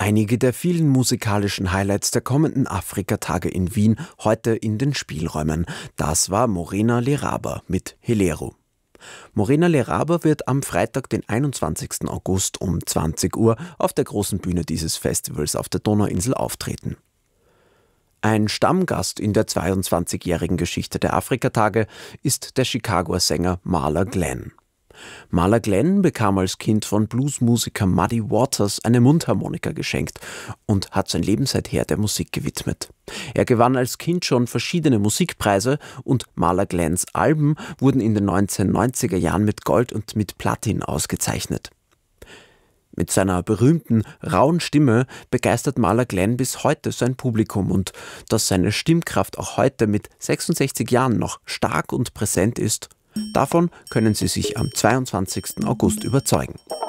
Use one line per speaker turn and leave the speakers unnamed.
Einige der vielen musikalischen Highlights der kommenden Afrikatage in Wien heute in den Spielräumen. Das war Morena Leraba mit Helero. Morena Leraba wird am Freitag, den 21. August um 20 Uhr auf der großen Bühne dieses Festivals auf der Donauinsel auftreten. Ein Stammgast in der 22-jährigen Geschichte der Afrikatage ist der Chicagoer Sänger Marla Glenn. Marla Glenn bekam als Kind von Bluesmusiker Muddy Waters eine Mundharmonika geschenkt und hat sein Leben seither der Musik gewidmet. Er gewann als Kind schon verschiedene Musikpreise und Marla Glenns Alben wurden in den 1990er Jahren mit Gold und mit Platin ausgezeichnet. Mit seiner berühmten, rauen Stimme begeistert Marla Glenn bis heute sein Publikum, und dass seine Stimmkraft auch heute mit 66 Jahren noch stark und präsent ist, davon können Sie sich am 22. August überzeugen.